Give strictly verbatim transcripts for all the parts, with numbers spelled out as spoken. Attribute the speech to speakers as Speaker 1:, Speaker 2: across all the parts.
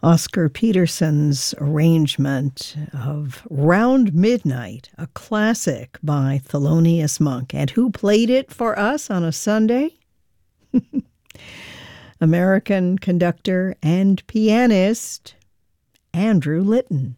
Speaker 1: Oscar Peterson's arrangement of Round Midnight, a classic by Thelonious Monk. And who played it for us on a Sunday? American conductor and pianist Andrew Litton.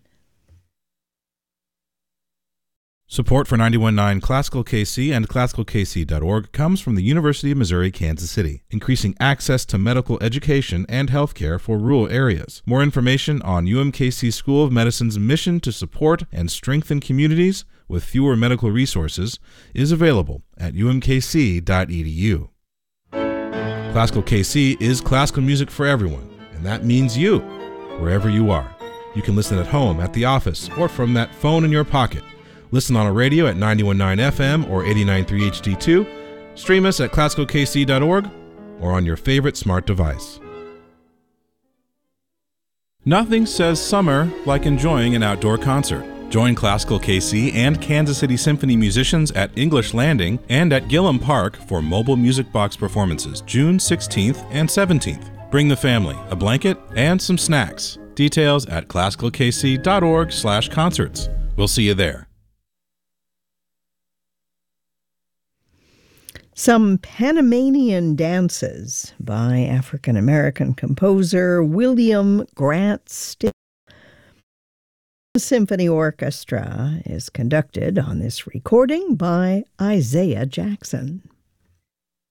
Speaker 2: Support for ninety-one point nine Classical K C and classical k c dot org comes from the University of Missouri, Kansas City, increasing access to medical education and healthcare for rural areas. More information on U M K C School of Medicine's mission to support and strengthen communities with fewer medical resources is available at u m k c dot e d u. Classical K C is classical music for everyone, and that means you, wherever you are. You can listen at home, at the office, or from that phone in your pocket. Listen on a radio at ninety-one point nine F M or eighty-nine point three H D two. Stream us at classical k c dot org or on your favorite smart device. Nothing says summer like enjoying an outdoor concert. Join Classical K C and Kansas City Symphony musicians at English Landing and at Gillum Park for mobile music box performances June sixteenth and seventeenth. Bring the family, a blanket, and some snacks. Details at classical k c dot org slash concerts. We'll see you there.
Speaker 1: Some Panamanian dances by African-American composer William Grant Still. The symphony orchestra is conducted on this recording by Isaiah Jackson.